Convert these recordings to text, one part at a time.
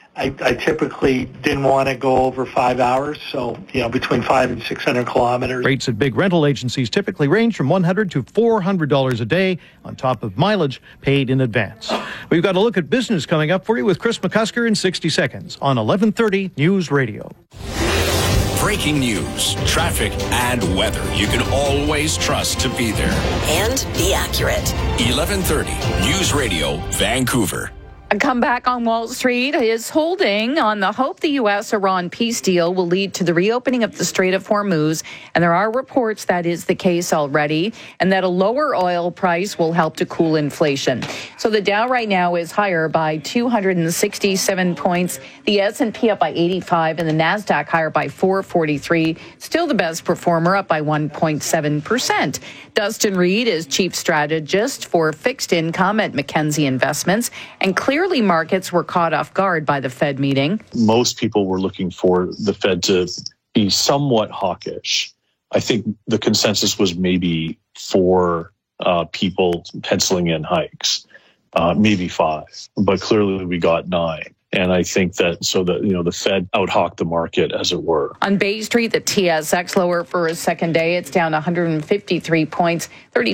I typically didn't want to go over 5 hours, so, between 500 and 600 kilometers. Rates at big rental agencies typically range from $100 to $400 a day on top of mileage paid in advance. We've got a look at business coming up for you with Chris McCusker in 60 seconds on 1130 News Radio. Breaking news, traffic, and weather you can always trust to be there. And be accurate. 1130 News Radio, Vancouver. A comeback on Wall Street is holding on the hope the U.S.-Iran peace deal will lead to the reopening of the Strait of Hormuz. And there are reports that is the case already, and that a lower oil price will help to cool inflation. So the Dow right now is higher by 267 points, the S&P up by 85, and the NASDAQ higher by 443. Still the best performer, up by 1.7%. Dustin Reed is chief strategist for fixed income at Mackenzie Investments, and clearly markets were caught off guard by the Fed meeting. Most people were looking for the Fed to be somewhat hawkish. I think the consensus was maybe 4 people penciling in hikes, maybe 5, but clearly we got 9. And I think that the Fed out-hawked the market, as it were. On Bay Street, the TSX lower for a second day. It's down 153 points,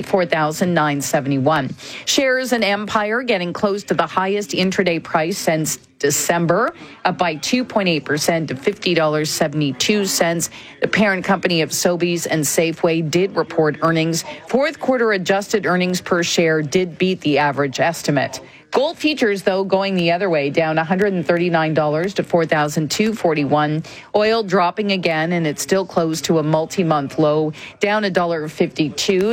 34,971. Shares in Empire getting close to the highest intraday price since December, up by 2.8% to $50.72. The parent company of Sobeys and Safeway did report earnings. Fourth quarter adjusted earnings per share did beat the average estimate. Gold futures, though, going the other way, down $139 to $4,241. Oil dropping again, and it's still close to a multi-month low, down $1.52 to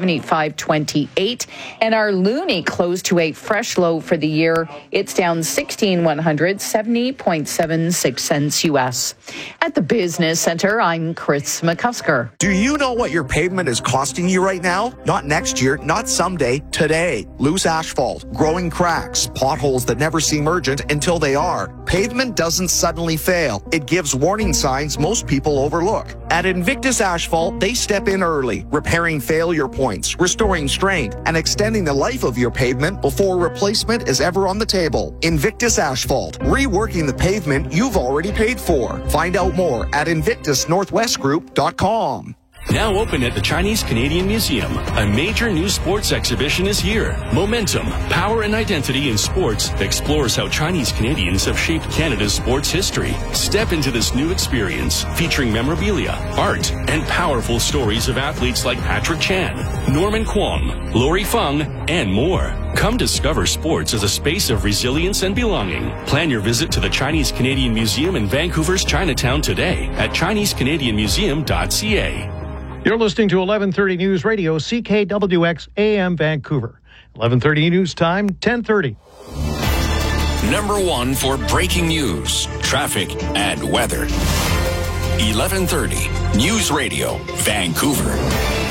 $75.28. And our loonie close to a fresh low for the year. It's down 1,100, 70.76 cents U.S. At the Business Center, I'm Chris McCusker. Do you know what your pavement is costing you right now? Not next year, not someday, today. Loose asphalt, growing cracks, potholes that never seem urgent until they are. Pavement doesn't suddenly fail. It gives warning signs most people overlook. At Invictus Asphalt, they step in early, repairing failure points, restoring strength, and extending the life of your pavement before replacement is ever on the table. Invictus Asphalt, reworking the pavement you've already paid for. Find out more at InvictusNorthwestGroup.com. Now open at the Chinese Canadian Museum, a major new sports exhibition is here. Momentum, Power and Identity in Sports explores how Chinese Canadians have shaped Canada's sports history. Step into this new experience featuring memorabilia, art, and powerful stories of athletes like Patrick Chan, Norman Kwong, Lori Fung, and more. Come discover sports as a space of resilience and belonging. Plan your visit to the Chinese Canadian Museum in Vancouver's Chinatown today at ChineseCanadianMuseum.ca. You're listening to 1130 News Radio, CKWX AM Vancouver. 1130 News Time, 10:30. Number 1 for breaking news, traffic, and weather. 1130 News Radio, Vancouver.